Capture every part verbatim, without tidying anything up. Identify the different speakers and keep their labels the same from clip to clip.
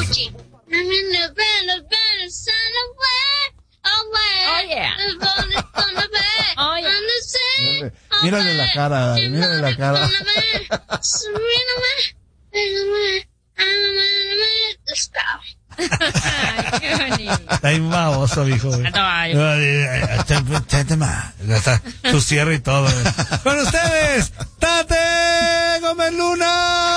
Speaker 1: Oh, yeah. Oh, yeah.
Speaker 2: Mírale la cara, mírale la cara.
Speaker 1: Ay, qué bonito.
Speaker 2: Está ahí baboso, viejo. Tu cierre y todo. Con ustedes, Tate Gómez Luna.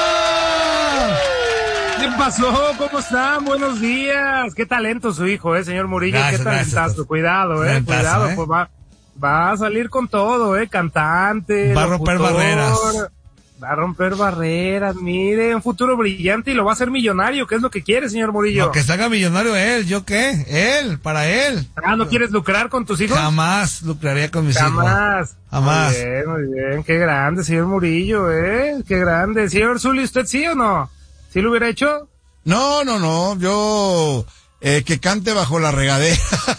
Speaker 3: ¿Qué pasó? ¿Cómo están? Buenos días. Qué talento su hijo, eh, señor Murillo.
Speaker 2: Gracias,
Speaker 3: Qué talentazo.
Speaker 2: gracias.
Speaker 3: Cuidado, eh.
Speaker 2: Talentazo,
Speaker 3: Cuidado,
Speaker 2: eh.
Speaker 3: pues va, va a salir con todo, eh. Cantante.
Speaker 2: Va a romper
Speaker 3: locutor.
Speaker 2: barreras.
Speaker 3: Va a romper barreras, mire, un futuro brillante y lo va a hacer millonario. ¿Qué es lo que quiere, señor Murillo?
Speaker 2: No, que se haga millonario él, ¿yo qué? Él, para él.
Speaker 3: Ah, ¿no quieres lucrar con tus hijos?
Speaker 2: Jamás lucraría con mis
Speaker 3: Jamás.
Speaker 2: hijos. Jamás.
Speaker 3: Muy bien, muy bien. Qué grande, señor Murillo, eh. Qué grande. Señor Zuli, ¿usted sí o no? ¿Sí lo hubiera hecho?
Speaker 4: No, no, no, yo, eh, que cante bajo la regadera.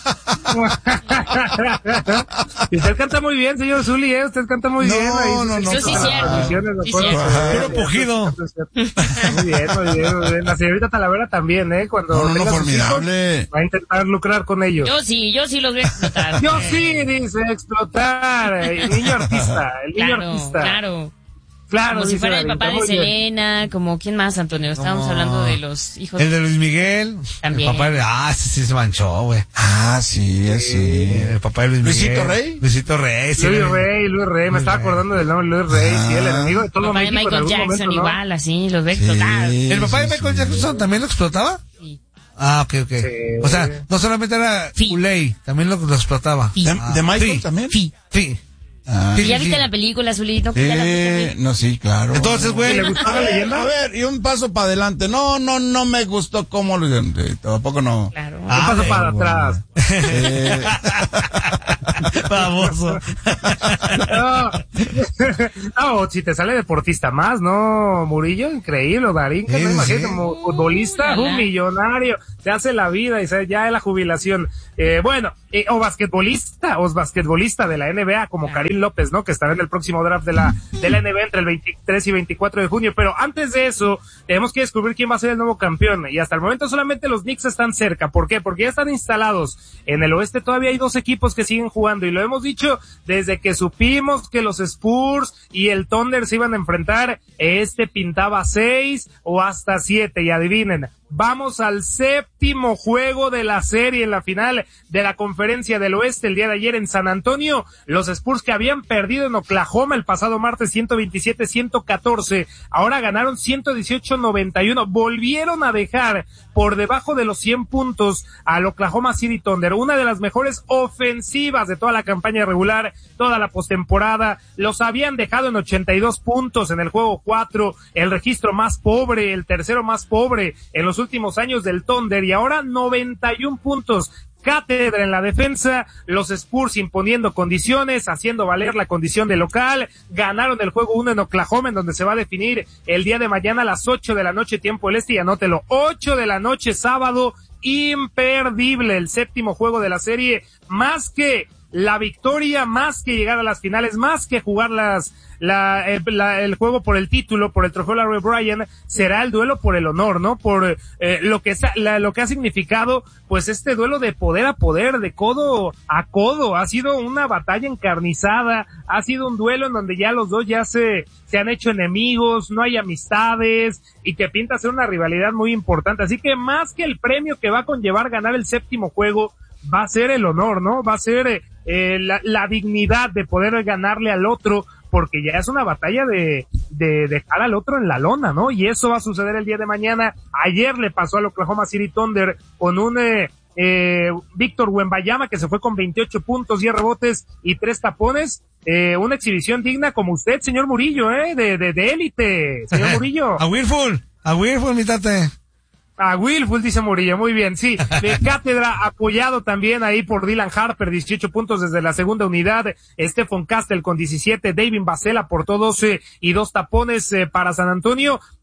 Speaker 3: Y usted canta muy bien, señor Zuli, ¿eh? Usted canta muy
Speaker 4: No,
Speaker 3: bien. Ahí,
Speaker 4: no, no,
Speaker 1: Eso sí
Speaker 4: no,
Speaker 1: es cierto.
Speaker 3: Sí,
Speaker 1: Sí, cierto.
Speaker 2: Puro pujido.
Speaker 3: Muy bien, muy bien, muy bien. La señorita Talavera también, ¿eh? Cuando
Speaker 4: No, no, no,
Speaker 3: tenga sus
Speaker 4: formidable.
Speaker 3: hijos, va a intentar lucrar con ellos.
Speaker 1: Yo sí, yo sí los voy a explotar.
Speaker 3: Yo sí, dice, explotar. El niño artista, el niño
Speaker 1: Claro,
Speaker 3: artista.
Speaker 1: claro.
Speaker 3: Claro,
Speaker 1: Como si
Speaker 3: dice
Speaker 1: fuera el
Speaker 3: Darinka,
Speaker 1: papá de
Speaker 3: muy bien.
Speaker 1: Selena, como ¿quién más, Antonio? Estábamos
Speaker 2: No.
Speaker 1: hablando de los hijos.
Speaker 2: El de Luis Miguel.
Speaker 1: También.
Speaker 2: El papá de... Ah, ese sí se manchó, güey.
Speaker 4: Ah, sí, así.
Speaker 2: El papá de Luis Miguel.
Speaker 4: ¿Luisito Rey?
Speaker 2: Luisito Rey, sí.
Speaker 3: Luis Rey, Luis Rey, me
Speaker 2: Luis
Speaker 3: estaba
Speaker 2: Rey.
Speaker 3: acordando del nombre Luis Rey, sí, el enemigo de todo
Speaker 1: El papá de
Speaker 3: México en
Speaker 1: Michael
Speaker 3: algún
Speaker 1: Jackson
Speaker 3: momento, ¿no?
Speaker 1: igual, así, los ve explotar.
Speaker 4: Sí.
Speaker 2: ¿El papá de
Speaker 4: sí,
Speaker 2: Michael
Speaker 4: sí.
Speaker 2: Jackson también lo explotaba?
Speaker 1: Sí.
Speaker 2: Ah, ok, ok.
Speaker 3: Sí.
Speaker 2: O sea, no solamente era
Speaker 1: Sí.
Speaker 2: Uley, también lo, lo explotaba.
Speaker 1: Sí.
Speaker 4: ¿De,
Speaker 2: Ah,
Speaker 4: de Michael
Speaker 2: sí.
Speaker 4: también?
Speaker 2: Sí, sí.
Speaker 4: Ah.
Speaker 2: Sí,
Speaker 1: ¿Ya
Speaker 2: sí,
Speaker 1: viste
Speaker 2: sí.
Speaker 1: la película, Zulito? ¿Ya la
Speaker 4: Eh,
Speaker 1: viste?
Speaker 4: no, sí, claro.
Speaker 2: Entonces, güey.
Speaker 3: ¿Le gustó la leyenda?
Speaker 4: A ver, y un paso para adelante. No, no, no me gustó cómo lo hicieron. Sí, tampoco no.
Speaker 1: Claro.
Speaker 3: ¿Qué pasó
Speaker 2: Ay,
Speaker 3: para
Speaker 2: güey.
Speaker 3: atrás?
Speaker 4: Eh,
Speaker 2: Famoso.
Speaker 3: No, no, si te sale deportista más, ¿no, Murillo? Increíble, Darinka,
Speaker 2: Sí,
Speaker 3: ¿no?
Speaker 2: sí.
Speaker 3: Imagínate, como futbolista,
Speaker 1: Ojalá.
Speaker 3: un millonario, se hace la vida y se, ya es la jubilación. Eh, bueno, eh, o basquetbolista, o basquetbolista de la N B A, como Karim López, ¿no? Que estará en el próximo draft de la, de la N B A entre el veintitrés y veinticuatro de junio. Pero antes de eso, tenemos que descubrir quién va a ser el nuevo campeón. Y hasta el momento solamente los Knicks están cerca. ¿Por qué? Porque ya están instalados. En el oeste todavía hay dos equipos que siguen jugando. Y lo hemos dicho desde que supimos que los Spurs y el Thunder se iban a enfrentar. Este pintaba seis o hasta siete. Y adivinen, vamos al séptimo juego de la serie en la final de la Conferencia del Oeste el día de ayer en San Antonio. Los Spurs, que habían perdido en Oklahoma el pasado martes ciento veintisiete a ciento catorce, ahora ganaron ciento dieciocho a noventa y uno. Volvieron a dejar por debajo de los cien puntos al Oklahoma City Thunder, una de las mejores ofensivas de toda la campaña regular, toda la postemporada. Los habían dejado en ochenta y dos puntos en el juego cuatro, el registro más pobre, el tercero más pobre en los últimos años del Thunder, y ahora noventa y un puntos. Cátedra en la defensa, los Spurs imponiendo condiciones, haciendo valer la condición de local, ganaron el juego uno en Oklahoma, en donde se va a definir el día de mañana a las ocho de la noche, tiempo del este, y anótelo, ocho de la noche, sábado, imperdible, el séptimo juego de la serie, más que la victoria, más que llegar a las finales, más que jugar las, la, el, la, el juego por el título, por el trofeo Larry O'Brien, será el duelo por el honor, ¿no? Por eh, lo que la, lo que ha significado, pues este duelo de poder a poder, de codo a codo. Ha sido una batalla encarnizada, ha sido un duelo en donde ya los dos ya se, se han hecho enemigos, no hay amistades, y que pinta ser una rivalidad muy importante. Así que más que el premio que va a conllevar ganar el séptimo juego, va a ser el honor, ¿no? Va a ser eh, la, la dignidad de poder ganarle al otro, porque ya es una batalla de, de dejar al otro en la lona, ¿no? Y eso va a suceder el día de mañana. Ayer le pasó al Oklahoma City Thunder con un eh, eh, Víctor Wembanyama, que se fue con veintiocho puntos, diez rebotes y tres tapones. Eh, una exhibición digna como usted, señor Murillo, eh, de, de, de élite, señor Murillo.
Speaker 2: A Willful, a Willful, mi tate.
Speaker 3: A Willful, dice Murillo, muy bien, sí. De Cátedra, apoyado también ahí por Dylan Harper, dieciocho puntos desde la segunda unidad. Stephon Castle con diecisiete, David Basel aportó doce y dos tapones eh, para San Antonio.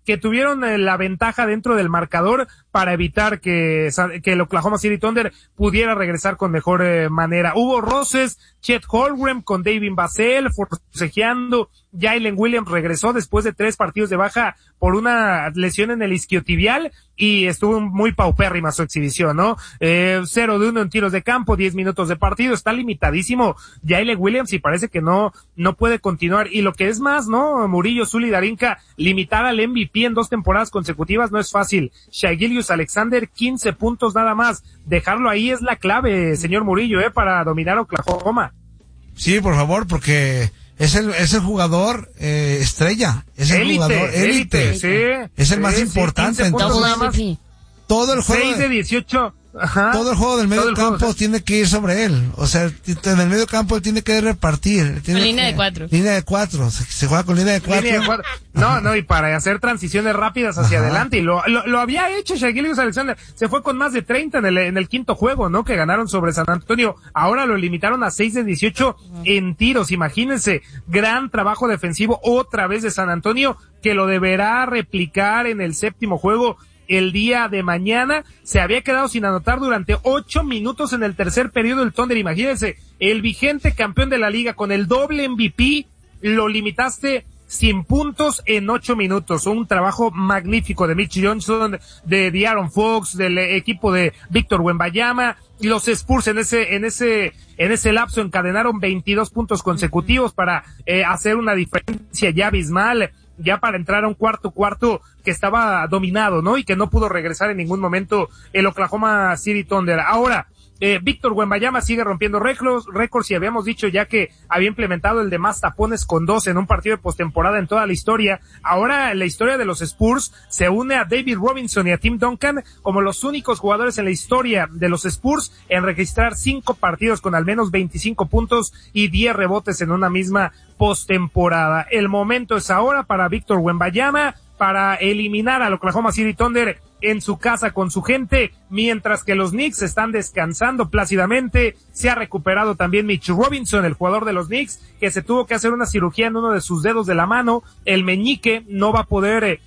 Speaker 3: que tuvieron eh, la ventaja dentro del marcador para evitar que, que el Oklahoma City Thunder pudiera regresar con mejor eh, manera. Hubo roces, Chet Holmgren con David Vassell forcejeando, Jalen Williams regresó después de tres partidos de baja por una lesión en el isquiotibial y estuvo muy paupérrima su exhibición, ¿no? Eh, cero de uno en tiros de campo, diez minutos de partido, está limitadísimo Jalen Williams y parece que no, no puede continuar. Y lo que es más, ¿no? Murillo, Zuli, Darinka, limitar al M V P en dos temporadas consecutivas no es fácil. Shai Gilgeous-Alexander, quince puntos nada más. Dejarlo ahí es la clave, señor Murillo, eh, para dominar Oklahoma.
Speaker 4: Sí, por favor, porque es el, es el jugador eh, estrella, es el
Speaker 3: élite,
Speaker 4: jugador élite,
Speaker 3: élite, sí,
Speaker 4: es el
Speaker 3: sí,
Speaker 4: más
Speaker 3: sí,
Speaker 4: importante.
Speaker 3: puntos
Speaker 4: Entonces,
Speaker 3: nada más.
Speaker 4: todo el juego
Speaker 3: seis de dieciocho. Ajá.
Speaker 4: Todo el juego del medio campo juego, tiene que ir sobre él. O sea, en el medio campo él tiene que repartir. Tiene
Speaker 1: con línea
Speaker 4: que,
Speaker 1: de cuatro.
Speaker 4: Línea de cuatro. Se, se juega con línea de cuatro.
Speaker 3: Línea de cuatro. No, no, y para hacer transiciones rápidas hacia Ajá. adelante. Y lo, lo, lo había hecho Shai Gilgeous-Alexander. Se fue con más de treinta en el, en el quinto juego, ¿no? Que ganaron sobre San Antonio. Ahora lo limitaron a seis de dieciocho en tiros. Imagínense. Gran trabajo defensivo otra vez de San Antonio, que lo deberá replicar en el séptimo juego el día de mañana. Se había quedado sin anotar durante ocho minutos en el tercer periodo el Thunder. Imagínense, el vigente campeón de la liga con el doble M V P, lo limitaste sin puntos en ocho minutos. Un trabajo magnífico de Mitch Johnson, de De'Aaron Fox, del equipo de Víctor Wembanyama. Los Spurs en ese, en ese, en ese lapso encadenaron veintidós puntos consecutivos para eh, hacer una diferencia ya abismal, ya para entrar a un cuarto cuarto que estaba dominado, ¿no? Y que no pudo regresar en ningún momento el Oklahoma City Thunder. Ahora, eh, Víctor Wembanyama sigue rompiendo récords, récords y habíamos dicho ya que había implementado el de más tapones con dos en un partido de postemporada en toda la historia. Ahora la historia de los Spurs se une a David Robinson y a Tim Duncan como los únicos jugadores en la historia de los Spurs en registrar cinco partidos con al menos veinticinco puntos y diez rebotes en una misma postemporada. El momento es ahora para Víctor Wembanyama para eliminar al Oklahoma City Thunder en su casa con su gente, mientras que los Knicks están descansando plácidamente. Se ha recuperado también Mitch Robinson, el jugador de los Knicks, que se tuvo que hacer una cirugía en uno de sus dedos de la mano. El meñique no va a poder eh,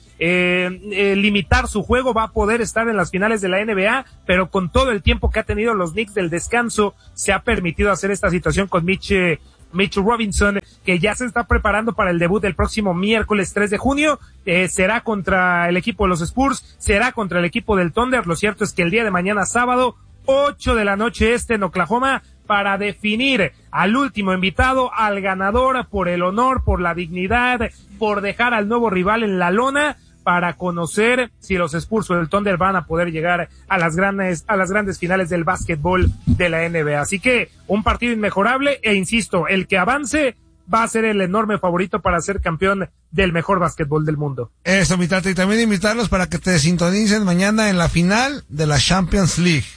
Speaker 3: eh, limitar su juego, va a poder estar en las finales de la N B A, pero con todo el tiempo que ha tenido los Knicks del descanso, se ha permitido hacer esta situación con Mitch eh, Mitch Robinson, que ya se está preparando para el debut del próximo miércoles tres de junio, eh, será contra el equipo de los Spurs, será contra el equipo del Thunder. Lo cierto es que el día de mañana sábado, ocho de la noche este en Oklahoma, para definir al último invitado, al ganador, por el honor, por la dignidad, por dejar al nuevo rival en la lona, para conocer si los Spurs o el Thunder van a poder llegar a las grandes, a las grandes finales del básquetbol de la N B A. Así que un partido inmejorable e insisto, el que avance va a ser el enorme favorito para ser campeón del mejor básquetbol del mundo.
Speaker 4: Eso, mi tata, y también invitarlos para que te sintonicen mañana en la final de la Champions League.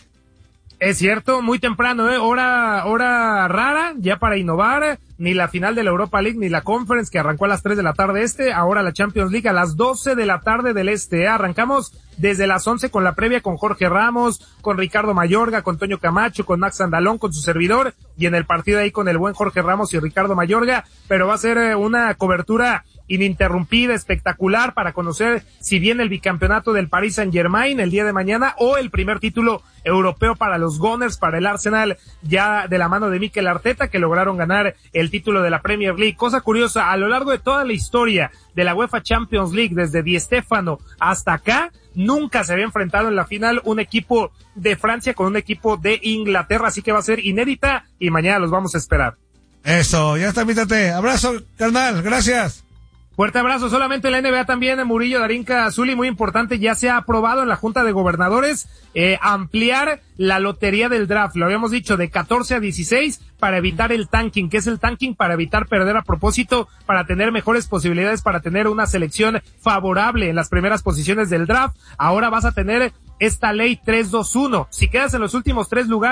Speaker 3: Es cierto, muy temprano, eh, hora, hora rara, ya para innovar, ni la final de la Europa League, ni la Conference, que arrancó a las tres de la tarde este, ahora la Champions League a las doce de la tarde del este, eh. Arrancamos desde las once con la previa con Jorge Ramos, con Ricardo Mayorga, con Toño Camacho, con Max Andalón, con su servidor, y en el partido ahí con el buen Jorge Ramos y Ricardo Mayorga, pero va a ser eh, una cobertura ininterrumpida, espectacular, para conocer si viene el bicampeonato del Paris Saint-Germain el día de mañana o el primer título europeo para los Gunners, para el Arsenal, ya de la mano de Mikel Arteta, que lograron ganar el título de la Premier League. Cosa curiosa, a lo largo de toda la historia de la UEFA Champions League, desde Di Stéfano hasta acá, nunca se había enfrentado en la final un equipo de Francia con un equipo de Inglaterra, así que va a ser inédita y mañana los vamos a esperar.
Speaker 4: Eso, ya está, mítate. Abrazo, carnal, gracias.
Speaker 3: Fuerte abrazo. Solamente la N B A también, Murillo, Darinka, Azuli, muy importante, ya se ha aprobado en la Junta de Gobernadores eh, ampliar la lotería del draft. Lo habíamos dicho, de catorce a dieciséis, para evitar el tanking. ¿Qué es el tanking? Para evitar perder a propósito, para tener mejores posibilidades, para tener una selección favorable en las primeras posiciones del draft. Ahora vas a tener esta ley tres dos uno. Si quedas en los últimos tres lugares,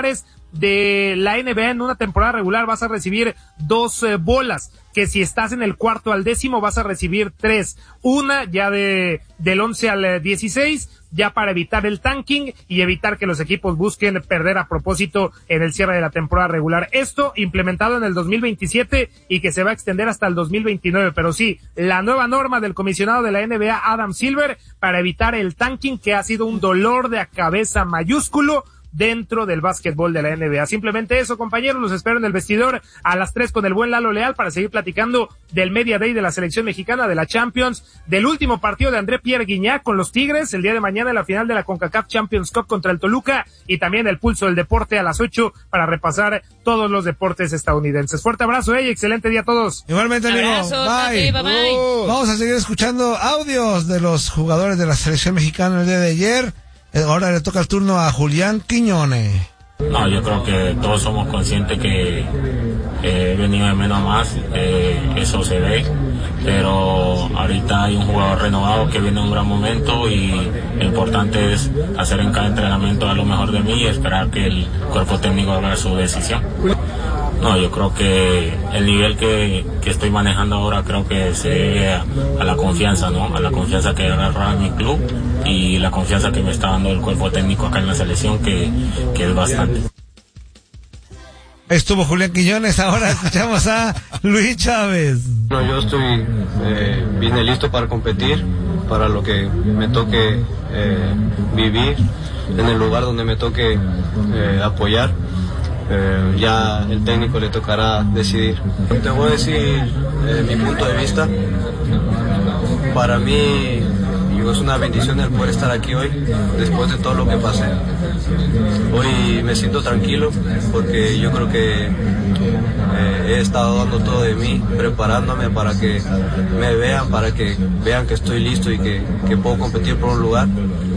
Speaker 3: de la N B A en una temporada regular vas a recibir dos eh, bolas, que si estás en el cuarto al décimo vas a recibir tres, una ya de del once al dieciséis, ya para evitar el tanking y evitar que los equipos busquen perder a propósito en el cierre de la temporada regular. Esto implementado en el dos mil veintisiete y que se va a extender hasta el dos mil veintinueve, pero sí, la nueva norma del comisionado de la N B A, Adam Silver, para evitar el tanking, que ha sido un dolor de cabeza mayúsculo dentro del básquetbol de la N B A. Simplemente eso, compañeros, los espero en el vestidor a las tres con el buen Lalo Leal para seguir platicando del Media Day de la selección mexicana, de la Champions, del último partido de André Pierre Guignac con los Tigres, el día de mañana en la final de la CONCACAF Champions Cup contra el Toluca, y también el pulso del deporte a las ocho para repasar todos los deportes estadounidenses. Fuerte abrazo, eh, y excelente día a todos.
Speaker 4: Igualmente, amigo.
Speaker 1: Abrazo,
Speaker 4: bye.
Speaker 1: bye, bye.
Speaker 4: Uh, vamos a seguir escuchando audios de los jugadores de la selección mexicana el día de ayer. Ahora le toca el turno a Julián Quiñones.
Speaker 5: No, yo creo que todos somos conscientes que eh, he venido de menos a más, eh, eso se ve, pero ahorita hay un jugador renovado que viene en un gran momento y lo importante es hacer en cada entrenamiento a lo mejor de mí y esperar que el cuerpo técnico haga su decisión. No, yo creo que el nivel que, que estoy manejando ahora creo que se debe a, a la confianza, ¿no? A la confianza que he agarrado en mi club y la confianza que me está dando el cuerpo técnico acá en la selección, que, que es bastante.
Speaker 4: Estuvo Julián Quiñones, ahora escuchamos a Luis Chávez.
Speaker 6: No, yo estoy, eh, vine listo para competir, para lo que me toque eh, vivir, en el lugar donde me toque eh, apoyar. Eh, ya el técnico le tocará decidir. Te voy a decir eh, mi punto de vista. Para mí es una bendición el poder estar aquí hoy, después de todo lo que pasé. Hoy me siento tranquilo porque yo creo que eh, he estado dando todo de mí, preparándome para que me vean, para que vean que estoy listo y que, que puedo competir por un lugar.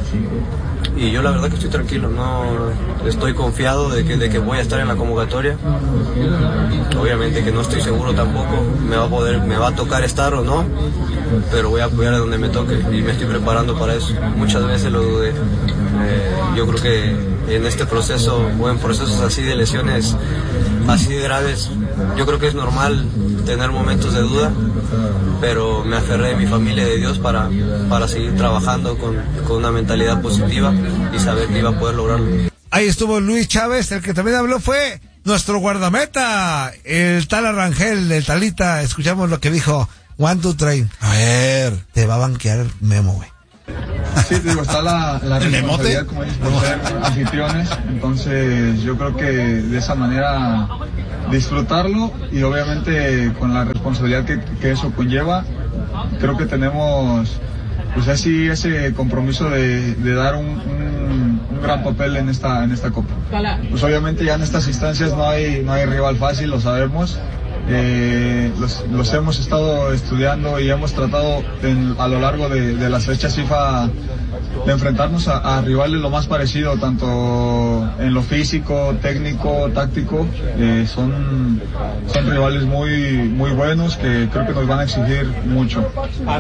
Speaker 6: Y yo la verdad que estoy tranquilo, no estoy confiado de que, de que voy a estar en la convocatoria. Obviamente que no estoy seguro tampoco, me va a poder, me va a tocar estar o no, pero voy a apoyar a donde me toque y me estoy preparando para eso. Muchas veces lo dudé. Eh, yo creo que en este proceso o en procesos así de lesiones así de graves, yo creo que es normal tener momentos de duda, pero me aferré de mi familia y de Dios para, para seguir trabajando con, con una mentalidad positiva y saber que iba a poder lograrlo.
Speaker 4: Ahí estuvo Luis Chávez, el que también habló fue nuestro guardameta, el Tala Rangel, el Talita. Escuchamos lo que dijo One, Two, Three. A ver, te va a banquear Memo, güey.
Speaker 7: Sí, te digo, está la, la responsabilidad, como dices, por ser anfitriones. Entonces, yo creo que de esa manera disfrutarlo y obviamente con la responsabilidad que, que eso conlleva, creo que tenemos pues así ese compromiso de, de dar un, un, un gran papel en esta en esta Copa. Pues obviamente ya en estas instancias no hay no hay rival fácil, lo sabemos. Eh, los, los hemos estado estudiando y hemos tratado en, a lo largo de, de las fechas FIFA de enfrentarnos a, a rivales lo más parecido, tanto en lo físico, técnico, táctico. Eh, son, son rivales muy, muy buenos que creo que nos van a exigir mucho.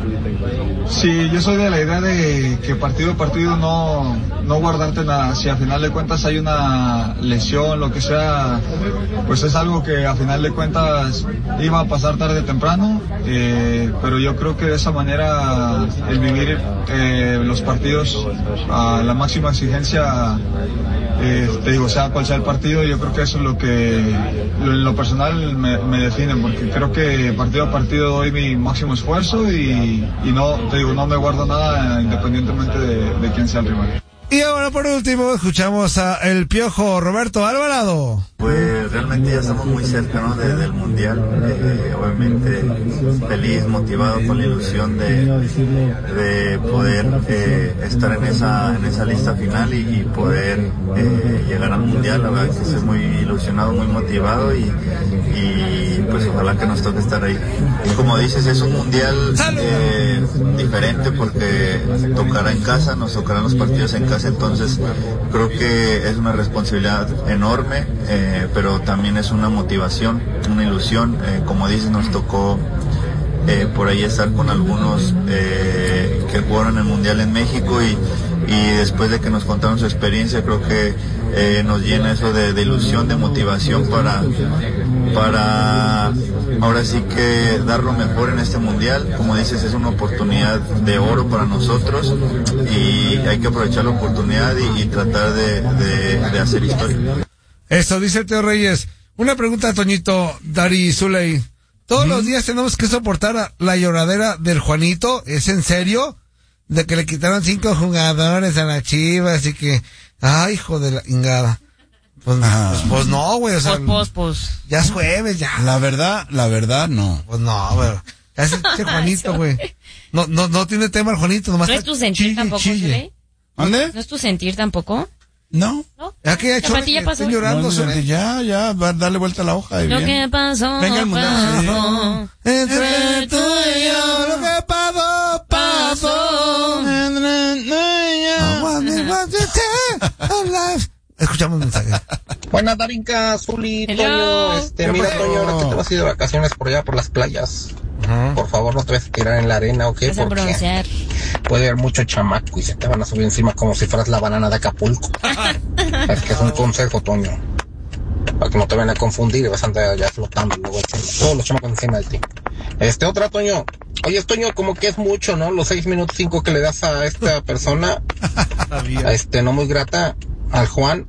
Speaker 7: Sí, yo soy de la idea de que partido a partido no, no guardarte nada. Si a final de cuentas hay una lesión, lo que sea, pues es algo que a final de cuentas iba a pasar tarde o temprano, eh, pero yo creo que de esa manera el vivir eh, los partidos a la máxima exigencia, eh, te digo, sea cual sea el partido, yo creo que eso es lo que en lo personal me, me define, porque creo que partido a partido doy mi máximo esfuerzo y, y no, te digo, no me guardo nada independientemente de, de quién sea el rival.
Speaker 4: Y ahora por último escuchamos a el Piojo Roberto Alvarado.
Speaker 8: Pues realmente ya estamos muy cerca, ¿no? de, del mundial, eh, obviamente feliz, motivado con la ilusión de, de poder eh, estar en esa en esa lista final y, y poder eh, llegar al mundial. La verdad que estoy muy ilusionado, muy motivado y, y pues ojalá que nos toque estar ahí. Y como dices, es un mundial eh, diferente porque tocará en casa, nos tocarán los partidos en casa, entonces creo que es una responsabilidad enorme, eh, pero también es una motivación, una ilusión. Eh, como dices, nos tocó eh, por ahí estar con algunos eh, que jugaron el Mundial en México y, y después de que nos contaron su experiencia, creo que eh, nos llena eso de, de ilusión, de motivación para, para ahora sí que dar lo mejor en este Mundial. Como dices, es una oportunidad de oro para nosotros y hay que aprovechar la oportunidad y, y tratar de, de, de hacer historia.
Speaker 4: Eso dice el Teo Reyes. Una pregunta, Toñito, Dari Zuley. Todos ¿Mm? los días tenemos que soportar a la lloradera del Juanito. ¿Es en serio? De que le quitaron cinco jugadores a las Chivas y que... Ay, hijo de la ingada. Pues, pues, pues no, güey, o sea...
Speaker 1: Pues, pues, pues.
Speaker 4: Ya es jueves, ya.
Speaker 2: La verdad, la verdad, no.
Speaker 4: Pues no, güey. Ya es ese Juanito, güey. No, no, no tiene tema el Juanito, nomás...
Speaker 1: ¿No es tu sentir
Speaker 4: chille,
Speaker 1: tampoco,
Speaker 4: chille.
Speaker 2: ¿Dónde?
Speaker 1: ¿No es tu sentir tampoco?
Speaker 2: No.
Speaker 1: ¿No?
Speaker 4: Ya que ya hecho,
Speaker 1: ¿La pastilla pasó?
Speaker 4: están llorando,
Speaker 2: No, no,
Speaker 4: ¿sí?
Speaker 2: ya, ya, va a darle vuelta a la hoja. Y
Speaker 1: Lo
Speaker 2: bien.
Speaker 1: que pasó,
Speaker 2: Venga el mundial.
Speaker 1: pasó.
Speaker 4: Entre tú y yo, lo que pasó, pasó. Escuchamos un mensaje.
Speaker 9: Buenas, Darinka, Zuli,
Speaker 1: Hello.
Speaker 9: Toño. Este,
Speaker 2: ¿Qué
Speaker 9: mira,
Speaker 2: pasó?
Speaker 9: Toño, ahora que te vas a ir de vacaciones por allá por las playas.
Speaker 4: Ajá.
Speaker 9: Por favor, no te vayas a tirar en la arena, ¿ok?
Speaker 1: Vas a
Speaker 9: Porque
Speaker 1: broncear.
Speaker 9: puede haber mucho chamaco y se te van a subir encima como si fueras la banana de Acapulco. Es que es un consejo, Toño. Para que no te vayan a confundir y vas a andar ya flotando luego encima. Todos los chamacos encima de ti. Este, otra, Toño. Oye, Toño, como que es mucho, ¿no? Los seis minutos cinco que le das a esta persona, a este, no muy grata, al Juan.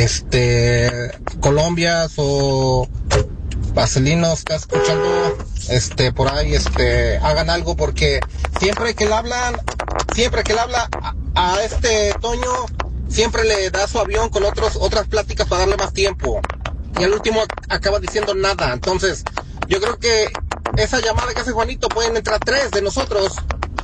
Speaker 9: Este, Colombias o Vaselinos, ¿estás escuchando? Este, por ahí, este, hagan algo porque siempre que le hablan, siempre que le habla a, a este Toño, siempre le da su avión con otros, otras pláticas para darle más tiempo. Y al último acaba diciendo nada. Entonces, yo creo que esa llamada que hace Juanito pueden entrar tres de nosotros.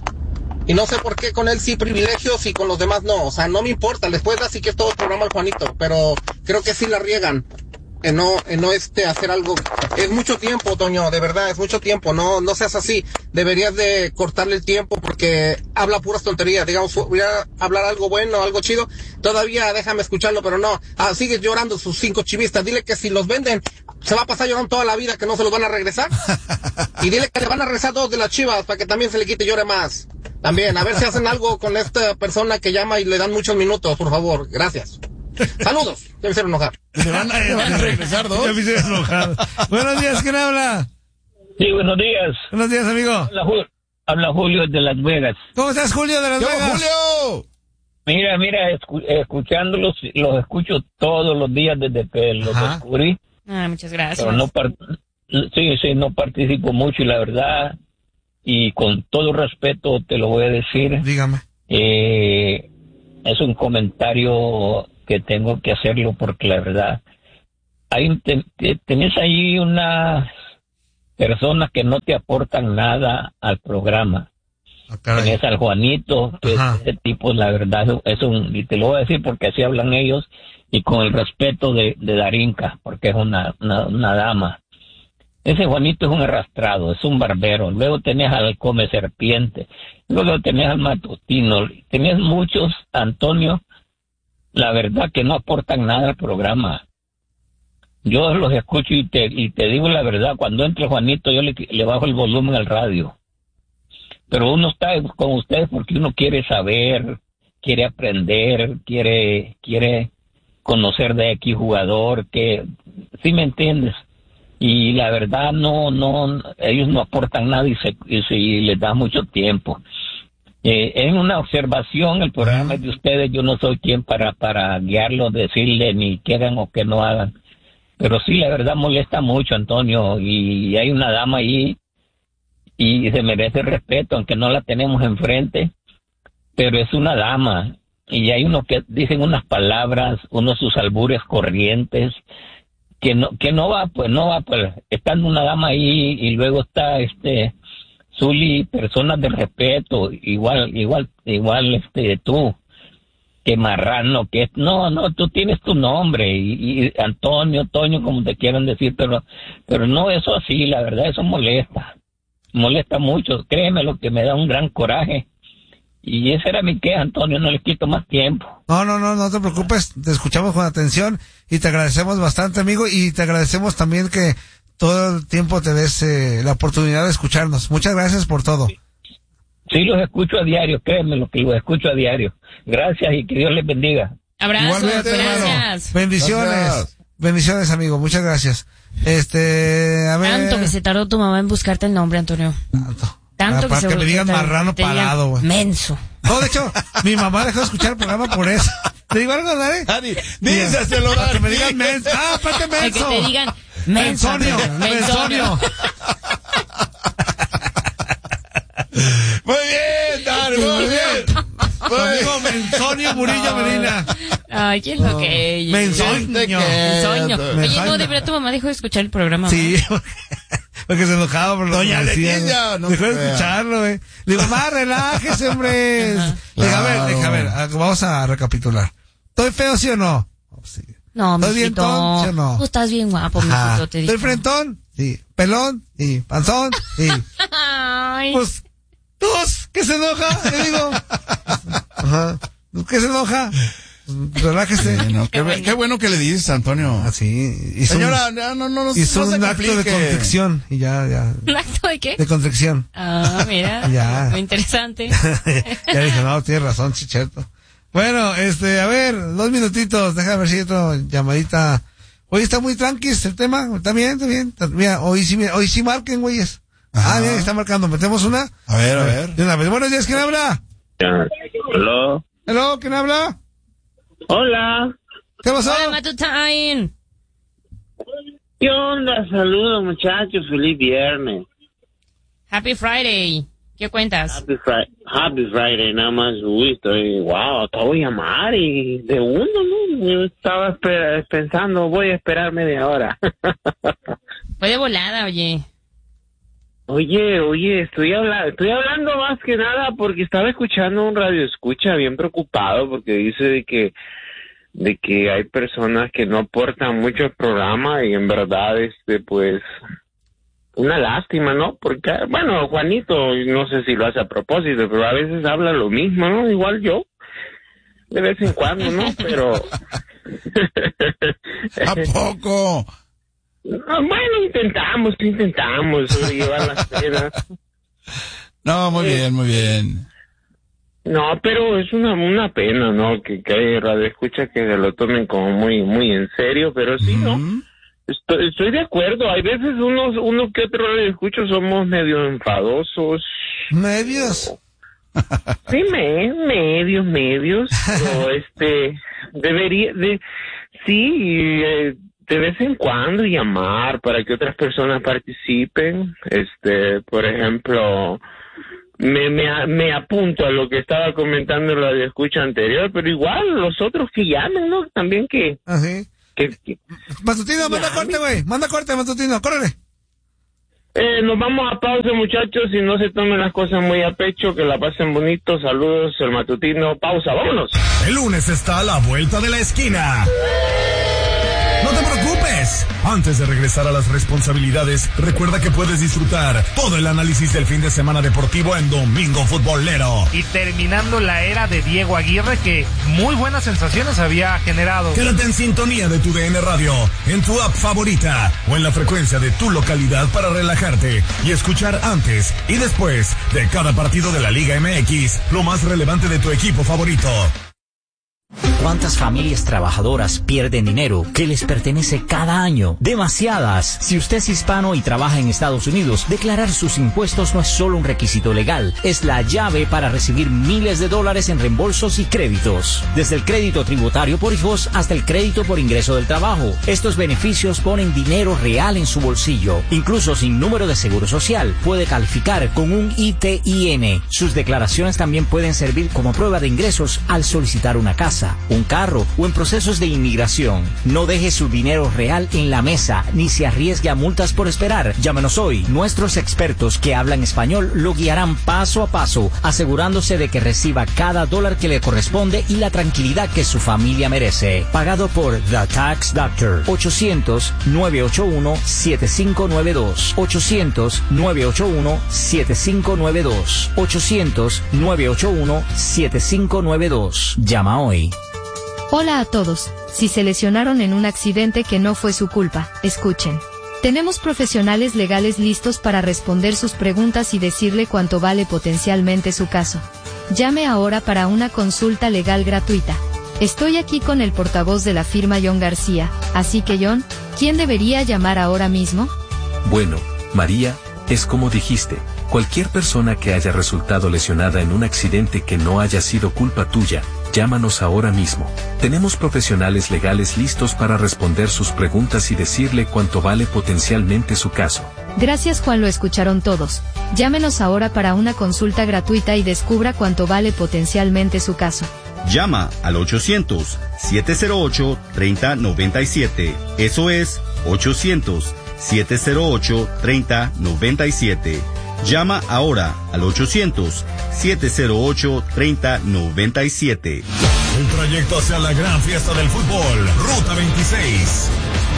Speaker 9: Y no sé por qué con él sí privilegios y con los demás no. O sea, no me importa. Les puedes dar si quieres todo el programa al Juanito. Pero creo que sí la riegan. En no, en no este, hacer algo. Es mucho tiempo, Toño. De verdad, es mucho tiempo. No, no seas así. Deberías de cortarle el tiempo porque habla puras tonterías. Digamos, voy a hablar algo bueno, algo chido. Todavía déjame escucharlo, pero no. Ah, sigues llorando sus cinco chivistas. Dile que si los venden, se va a pasar llorando toda la vida, que no se los van a regresar. Y dile que le van a regresar dos de las Chivas para que también se le quite y llore más. También, a ver si hacen algo con esta persona que llama y le dan muchos minutos, por favor. Gracias. Saludos. Ya me hicieron enojar.
Speaker 2: ¿Le van a, le van a regresar dos?
Speaker 4: Ya me hicieron enojar. Buenos días, ¿quién habla?
Speaker 10: Sí, buenos días.
Speaker 4: Buenos días, amigo.
Speaker 10: Habla, Ju- habla Julio de Las Vegas.
Speaker 4: ¿Cómo estás, Julio de Las
Speaker 2: ¡Yo,
Speaker 4: Vegas?
Speaker 2: Julio!
Speaker 10: Mira, mira, escu- escuchándolos, los escucho todos los días desde que los
Speaker 4: Ajá.
Speaker 10: descubrí.
Speaker 1: Ah, muchas gracias.
Speaker 10: Pero no par- sí, sí, no participo mucho y la verdad, y con todo respeto te lo voy a decir,
Speaker 4: Dígame.
Speaker 10: eh, es un comentario que tengo que hacerlo porque la verdad, hay un te- te- tenés ahí unas personas que no te aportan nada al programa.
Speaker 4: Ah, caray.
Speaker 10: Tenés al Juanito, que
Speaker 4: Ajá.
Speaker 10: ese tipo, la verdad, es un, y te lo voy a decir porque así hablan ellos, y con el respeto de, de Darinka, porque es una, una, una dama. Ese Juanito es un arrastrado, es un barbero. Luego tenés al Come Serpiente, luego tenés al Matutino, tenés muchos, Antonio, la verdad que no aportan nada al programa. Yo los escucho y te, y te digo la verdad, cuando entre Juanito yo le, le bajo el volumen al radio. Pero uno está con ustedes porque uno quiere saber, quiere aprender, quiere quiere conocer de X jugador, que ¿sí me entiendes? Y la verdad no no ellos no aportan nada y se, y se y les da mucho tiempo. Eh, en una observación, el programa es de ustedes, yo no soy quien para para guiarlos, decirle ni que hagan o que no hagan. Pero sí, la verdad molesta mucho, Antonio, y hay una dama ahí y se merece respeto, aunque no la tenemos enfrente, pero es una dama, y hay unos que dicen unas palabras, unos sus albures corrientes, que no, que no va, pues no va, pues, estando una dama ahí, y luego está este, Zuli, personas de respeto, igual, igual, igual, este, tú, que marrano, que no, no, tú tienes tu nombre, y, y Antonio, Toño, como te quieran decir, pero, pero no eso así, la verdad, eso molesta. Molesta mucho, créeme lo que me da un gran coraje. Y esa era mi queja, Antonio, no les quito más tiempo.
Speaker 4: No, no, no, no te preocupes, te escuchamos con atención y te agradecemos bastante, amigo, y te agradecemos también que todo el tiempo te des eh, la oportunidad de escucharnos. Muchas gracias por todo.
Speaker 10: Sí, los escucho a diario, créanme lo que los escucho a diario. Gracias y que Dios les bendiga.
Speaker 1: Abrazos,
Speaker 4: Igualmente,
Speaker 1: gracias.
Speaker 4: hermano. Bendiciones. Gracias. Bendiciones, amigo. Muchas gracias. Este, a ver.
Speaker 1: Tanto que se tardó tu mamá en buscarte el nombre, Antonio.
Speaker 4: Tanto.
Speaker 1: Tanto
Speaker 4: Ah,
Speaker 1: que
Speaker 4: para
Speaker 1: se
Speaker 4: que me digan
Speaker 1: te-
Speaker 4: marrano
Speaker 1: te digan
Speaker 4: parado, güey.
Speaker 1: menso.
Speaker 4: No, de hecho, mi mamá dejó de escuchar el programa por eso. ¿Te digo algo, Dani?
Speaker 2: Dani, díselo,
Speaker 4: Para que
Speaker 2: Dani.
Speaker 4: me digan menso. Ah, aparte
Speaker 1: Para que
Speaker 4: menso.
Speaker 1: te digan menso.
Speaker 4: Mensonio.
Speaker 1: Antonio,
Speaker 4: Mensonio.
Speaker 2: Muy bien, Dani, muy bien.
Speaker 4: Tu amigo Mensonio Murillo Medina.
Speaker 1: Ay, ¿qué es lo que ella?
Speaker 4: Mensoño.
Speaker 1: Mensoño. Oye,
Speaker 4: Mensoño.
Speaker 1: no, de verdad tu mamá dejó de escuchar el programa.
Speaker 4: Sí, porque se enojaba por lo
Speaker 2: Doña
Speaker 4: que decía,
Speaker 2: Leticia,
Speaker 4: güey.
Speaker 2: no
Speaker 4: Dejó de
Speaker 2: crea.
Speaker 4: escucharlo, güey. Le digo, mamá, relájese, hombre. Le dije, a ver,
Speaker 2: Claro.
Speaker 4: le dije, a ver, a- vamos a recapitular. ¿Estoy feo, sí o no? Oh, sí.
Speaker 1: No,
Speaker 4: ¿Estoy bien
Speaker 1: mijito.
Speaker 4: ton, sí o no?
Speaker 1: Tú estás bien guapo,
Speaker 4: Ajá.
Speaker 1: mijito, te digo.
Speaker 4: ¿Estoy frentón? Sí. ¿Pelón? Sí. ¿Panzón? Sí.
Speaker 1: Ay.
Speaker 4: Pues, ¿tus? ¿Qué se enoja? Le digo. Ajá. ¿Qué se enoja? Relájese.
Speaker 2: Sí, no, qué, bu- qué bueno que le dices, Antonio.
Speaker 4: Así. Hizo
Speaker 2: Señora,
Speaker 4: un,
Speaker 2: no, no, no, no,
Speaker 4: hizo
Speaker 2: no se
Speaker 4: un acto de
Speaker 2: complique.
Speaker 4: contrición y ya, ya.
Speaker 1: ¿Un acto de qué?
Speaker 4: De contrición.
Speaker 1: Ah, mira.
Speaker 4: Ya.
Speaker 1: Muy interesante.
Speaker 4: Ya dije, no, tienes razón, Chicheto. Bueno, este, a ver, dos minutitos, déjame ver si hay otra llamadita. Hoy está muy tranquis el tema, está bien, está bien. Está- Mira, hoy sí, mira, hoy sí marquen, güeyes.
Speaker 2: Ajá.
Speaker 4: Ah, mira, está marcando, metemos una.
Speaker 2: A ver, a ver.
Speaker 4: De una vez. Buenos días, ¿quién habla?
Speaker 11: Hello.
Speaker 4: Hello, ¿quién habla?
Speaker 11: Hola.
Speaker 4: ¿Qué pasó?
Speaker 1: Hola, Matutain.
Speaker 11: ¿Qué onda? Saludos, muchachos. Feliz viernes.
Speaker 1: Happy Friday. ¿Qué cuentas?
Speaker 11: Happy, Fri- Happy Friday. Nada más, uy, estoy, wow, acabo de llamar y de uno, ¿no? Yo estaba esper- pensando, voy a esperar media hora.
Speaker 1: Fue de volada, oye.
Speaker 11: Oye, oye, estoy hablando, estoy hablando más que nada porque estaba escuchando un radio escucha bien preocupado porque dice de que de que hay personas que no aportan mucho al programa y en verdad este pues una lástima, ¿no? Porque bueno, Juanito no sé si lo hace a propósito, pero a veces habla lo mismo, ¿no? Igual yo de vez en cuando, ¿no? Pero
Speaker 2: ¿A poco?
Speaker 11: Ah, bueno, intentamos, intentamos sobrellevar las penas.
Speaker 2: No, muy bien, muy bien.
Speaker 11: No, pero es una una pena, ¿no? Que, que hay radioescuchas que se lo tomen como muy muy en serio, pero sí, ¿no?
Speaker 2: Mm.
Speaker 11: Estoy, estoy de acuerdo. Hay veces unos uno que otro radioescucha somos medio enfadosos.
Speaker 4: Medios.
Speaker 11: Sí, me, medios, medios. Pero este, debería, de, sí, eh, de vez en cuando llamar para que otras personas participen. Este, por ejemplo, me, me, me apunto a lo que estaba comentando en la de escucha anterior, pero igual los otros que llamen, ¿no? También que...
Speaker 4: Así.
Speaker 11: que, que
Speaker 4: Matutino, manda corte, güey. Manda corte, Matutino, córrele.
Speaker 11: eh, nos vamos a pausa, muchachos, y no se tomen las cosas muy a pecho, que la pasen bonito. Saludos, el matutino. Pausa, vámonos.
Speaker 12: El lunes está a la vuelta de la esquina. No te preocupes. Antes de regresar a las responsabilidades, recuerda que puedes disfrutar todo el análisis del fin de semana deportivo en Domingo Futbolero.
Speaker 3: Y terminando la era de Diego Aguirre, que muy buenas sensaciones había generado.
Speaker 12: Quédate en sintonía de tu D N Radio, en tu app favorita o en la frecuencia de tu localidad para relajarte y escuchar antes y después de cada partido de la Liga M X lo más relevante de tu equipo favorito.
Speaker 13: ¿Cuántas familias trabajadoras pierden dinero que les pertenece cada año? Demasiadas. Si usted es hispano y trabaja en Estados Unidos, declarar sus impuestos no es solo un requisito legal, es la llave para recibir miles de dólares en reembolsos y créditos. Desde el crédito tributario por hijos hasta el crédito por ingreso del trabajo. Estos beneficios ponen dinero real en su bolsillo. Incluso sin número de seguro social, puede calificar con un I T I N. Sus declaraciones también pueden servir como prueba de ingresos al solicitar una casa, un carro o en procesos de inmigración. No deje su dinero real en la mesa ni se arriesgue a multas por esperar. Llámenos hoy. Nuestros expertos que hablan español lo guiarán paso a paso, asegurándose de que reciba cada dólar que le corresponde y la tranquilidad que su familia merece. Pagado por The Tax Doctor. ochocientos, nueve ocho uno, siete cinco nueve dos. ochocientos, nueve ocho uno, siete cinco nueve dos. ochocientos, nueve ocho uno, siete cinco nueve dos. Llama hoy.
Speaker 14: Hola a todos. Si se lesionaron en un accidente que no fue su culpa, escuchen. Tenemos profesionales legales listos para responder sus preguntas y decirle cuánto vale potencialmente su caso. Llame ahora para una consulta legal gratuita. Estoy aquí con el portavoz de la firma John García, así que John, ¿quién debería llamar ahora mismo?
Speaker 15: Bueno, María, es como dijiste, cualquier persona que haya resultado lesionada en un accidente que no haya sido culpa tuya, llámanos ahora mismo. Tenemos profesionales legales listos para responder sus preguntas y decirle cuánto vale potencialmente su caso.
Speaker 14: Gracias Juan, lo escucharon todos. Llámenos ahora para una consulta gratuita y descubra cuánto vale potencialmente su caso.
Speaker 16: Llama al ochocientos, siete cero ocho, tres cero nueve siete. Eso es ochocientos, siete cero ocho, tres cero nueve siete. Llama ahora al ochocientos, siete cero ocho, tres cero nueve siete.
Speaker 12: El trayecto hacia la gran fiesta del fútbol, Ruta veintiséis.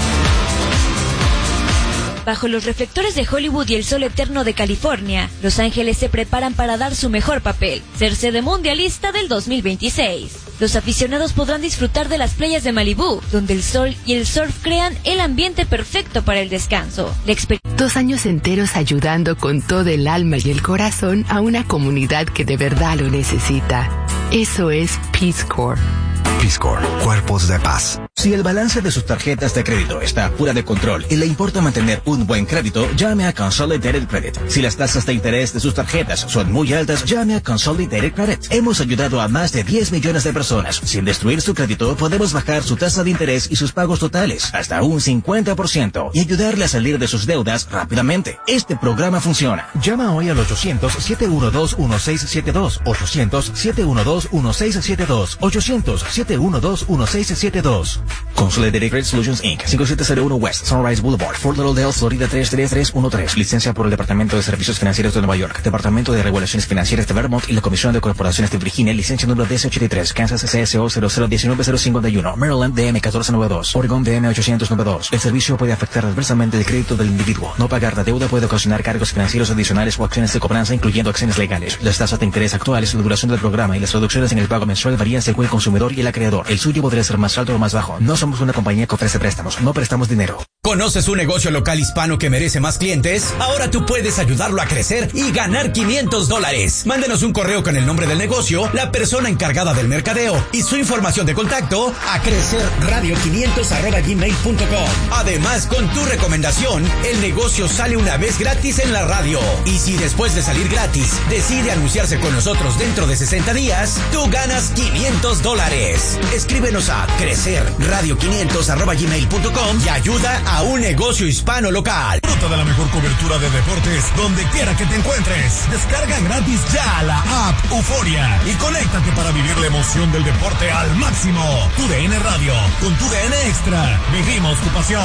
Speaker 17: Bajo los reflectores de Hollywood y el sol eterno de California, Los Ángeles se preparan para dar su mejor papel, ser sede mundialista del dos mil veintiséis. Los aficionados podrán disfrutar de las playas de Malibú, donde el sol y el surf crean el ambiente perfecto para el descanso. La exper-
Speaker 18: Dos años enteros ayudando con todo el alma y el corazón a una comunidad que de verdad lo necesita. Eso es Peace Corps.
Speaker 19: Peace Corps, Cuerpos de Paz. Si el balance de sus tarjetas de crédito está fuera de control y le importa mantener un buen crédito, llame a Consolidated Credit. Si las tasas de interés de sus tarjetas son muy altas, llame a Consolidated Credit. Hemos ayudado a más de diez millones de personas. Sin destruir su crédito, podemos bajar su tasa de interés y sus pagos totales hasta un cincuenta por ciento y ayudarle a salir de sus deudas rápidamente. Este programa funciona. Llama hoy al ochocientos, siete uno dos, uno seis siete dos, ochocientos, siete uno dos, uno seis siete dos, ochocientos, siete uno dos, uno seis siete dos. Consolidated Credit Solutions incorporated. cinco siete cero uno West Sunrise Boulevard, Fort Lauderdale, Florida tres tres tres uno tres. Licencia por el Departamento de Servicios Financieros de Nueva York, Departamento de Regulaciones Financieras de Vermont y la Comisión de Corporaciones de Virginia. Licencia número D S ochenta y tres. Kansas C S O cero cero uno nueve cero cinco uno. Maryland D M catorce noventa y dos. Oregon D M ochocientos noventa y dos. El servicio puede afectar adversamente el crédito del individuo. No pagar la deuda puede ocasionar cargos financieros adicionales o acciones de cobranza, incluyendo acciones legales. Las tasas de interés actuales, la duración del programa y las reducciones en el pago mensual varían según el consumidor y el acreedor. El suyo podría ser más alto o más bajo. No somos una compañía que ofrece préstamos, no prestamos dinero.
Speaker 20: ¿Conoces un negocio local hispano que merece más clientes? Ahora tú puedes ayudarlo a crecer y ganar quinientos dólares. Mándenos un correo con el nombre del negocio, la persona encargada del mercadeo y su información de contacto a crecerradio quinientos arroba gmail punto com. Además, con tu recomendación, el negocio sale una vez gratis en la radio. Y si después de salir gratis decide anunciarse con nosotros dentro de sesenta días, tú ganas quinientos dólares. Escríbenos a crecerradio quinientos arroba gmail punto com y ayuda a un negocio hispano local.
Speaker 12: Disfruta de la mejor cobertura de deportes donde quiera que te encuentres. Descarga gratis ya la app Euforia y conéctate para vivir la emoción del deporte al máximo. Tu D N Radio, con tu D N Extra, vivimos tu pasión.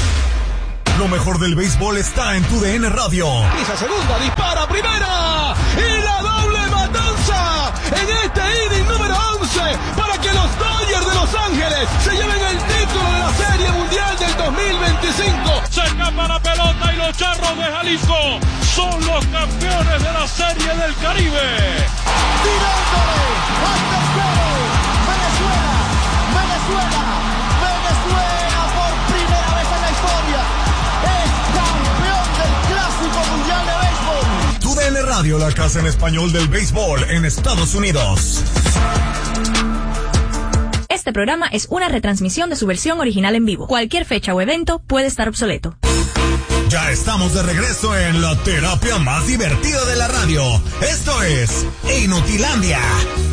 Speaker 12: Lo mejor del béisbol está en tu D N Radio.
Speaker 21: Pisa segunda, dispara primera y la doble matanza en este inning número once para que los Dodgers de Los Ángeles se lleven el título de la Serie Mundial del dos mil veinticinco.
Speaker 22: Se escapa la pelota y los Charros de Jalisco son los campeones de la Serie del Caribe.
Speaker 21: Tirándole hasta el suelo. Venezuela, Venezuela, Venezuela por primera vez en la historia es campeón del Clásico Mundial de Béisbol.
Speaker 12: Tu D N Radio, la casa en español del béisbol en Estados Unidos.
Speaker 23: Este programa es una retransmisión de su versión original en vivo. Cualquier fecha o evento puede estar obsoleto.
Speaker 12: Ya estamos de regreso en la terapia más divertida de la radio. Esto es Inutilandia.